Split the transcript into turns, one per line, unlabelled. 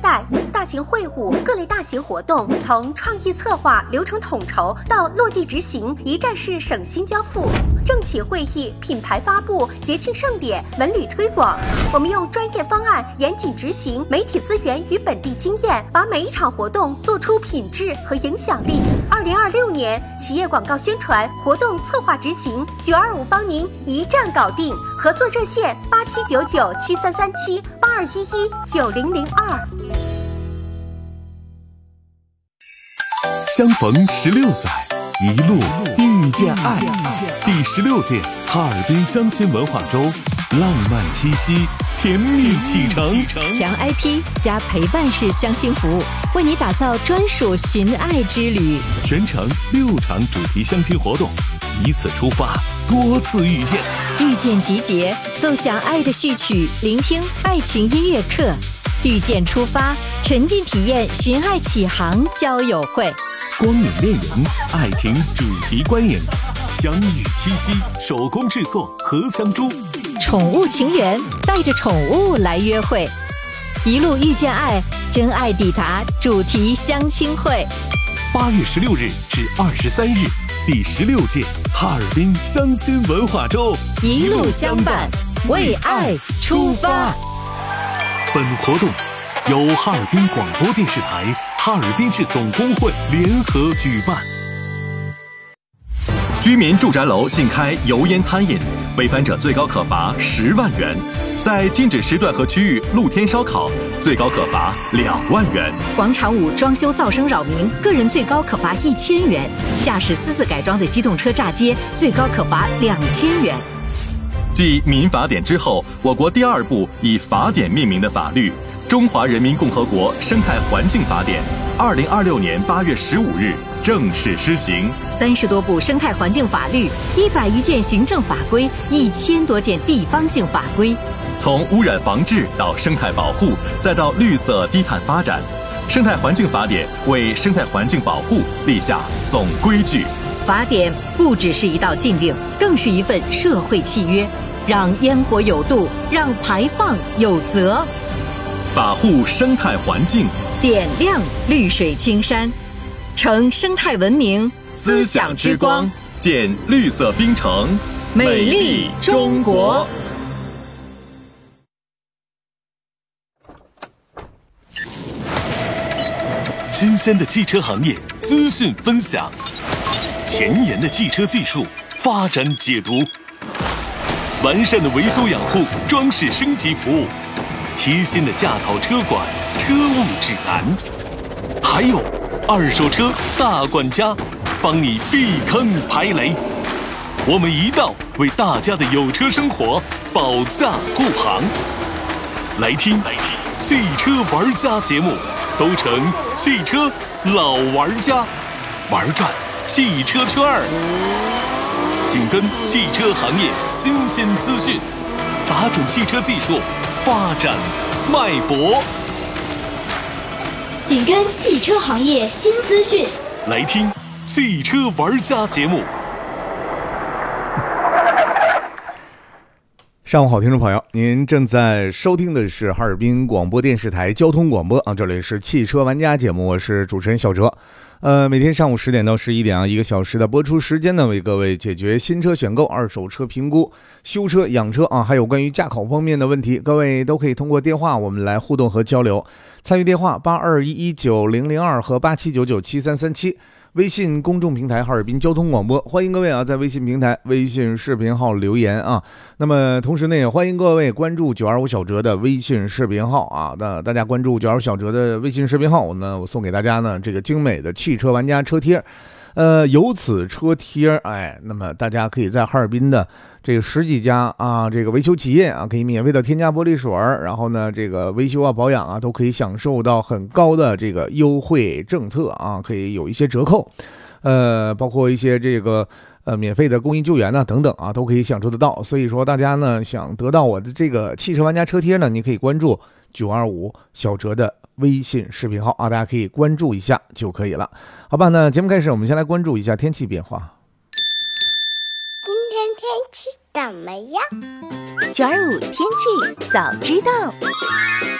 代，大型会务、各类大型活动，从创意策划、流程统筹到落地执行，一站式省心交付。政企会议、品牌发布、节庆盛典、文旅推广，我们用专业方案严谨执行，媒体资源与本地经验，把每一场活动做出品质和影响力。2026年企业广告宣传活动策划执行，925帮您一站搞定。合作热线8799733782119002。
相逢16载，一路遇见爱。第16届哈尔滨相亲文化周，浪漫七夕，甜蜜启程。
强 IP 加陪伴式相亲服务，为你打造专属寻爱之旅。
全程6场主题相亲活动，以此出发，多次遇见。
遇见集结，奏响爱的序曲，聆听爱情音乐课。遇见出发，沉浸体验寻爱启航交友会。
光影恋人，爱情主题观影，相遇七夕，手工制作荷香珠。
宠物情缘，带着宠物来约会。一路遇见爱，真爱抵达主题相亲会。
8月16日至23日，第16届哈尔滨相亲文化周，
一路相伴，为爱出发。
本活动由哈尔滨广播电视台、哈尔滨市总工会联合举办。
居民住宅楼禁开油烟餐饮，违反者最高可罚10万元；在禁止时段和区域露天烧烤，最高可罚2万元。
广场舞装修噪声扰民，个人最高可罚1000元；驾驶私自改装的机动车炸街，最高可罚2000元。
继民法典之后，我国第2部以法典命名的法律《中华人民共和国生态环境法典》，2026年8月15日正式施行。
30多部生态环境法律，100余件行政法规，1000多件地方性法规。
从污染防治到生态保护，再到绿色低碳发展，生态环境法典为生态环境保护立下总规矩。
法典不只是一道禁令，更是一份社会契约，让烟火有度，让排放有责。
法护生态环境，
点亮绿水青山，成生态文明
思想之光，建绿色冰城，
美丽中国。
新鲜的汽车行业资讯分享，前沿的汽车技术发展解读，完善的维修养护装饰升级服务，贴心的驾考车管车务指南，还有二手车大管家，帮你避坑排雷。我们一道为大家的有车生活保驾护航。来听汽车玩家节目，都成汽车老玩家，玩转汽车圈儿，紧跟汽车行业新鲜资讯，打准汽车技术发展脉搏，
紧跟汽车行业新资讯。
来听汽车玩家节目。
上午好，听众朋友，您正在收听的是哈尔滨广播电视台交通广播啊，这里是汽车玩家节目，我是主持人小哲。每天上午10点到11点啊，1个小时的播出时间呢，为各位解决新车选购、二手车评估、修车、养车啊，还有关于驾考方面的问题，各位都可以通过电话我们来互动和交流。参与电话82119002和87997337。微信公众平台哈尔滨交通广播，欢迎各位啊在微信平台、微信视频号留言啊。那么同时呢，也欢迎各位关注925小哲的微信视频号啊。那大家关注925小哲的微信视频号，我送给大家呢这个精美的汽车玩家车贴。由此车贴，那么大家可以在哈尔滨的这个10几家啊，这个维修企业啊，可以免费的添加玻璃水，然后呢，这个维修啊、保养啊，都可以享受到很高的这个优惠政策啊，可以有一些折扣，包括一些这个免费的公益救援呢等等啊，都可以享受得到。所以说，大家呢想得到我的这个汽车玩家车贴呢，你可以关注925小哲的微信视频号啊，大家可以关注一下就可以了。好吧，那节目开始，我们先来关注一下天气变化。
今天天气怎么样
？925天气早知道。